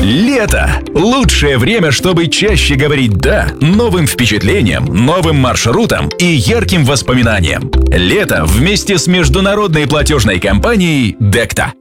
Лето! Лучшее время, чтобы чаще говорить «да» новым впечатлениям, новым маршрутам и ярким воспоминаниям. Лето вместе с международной платежной компанией «Декта».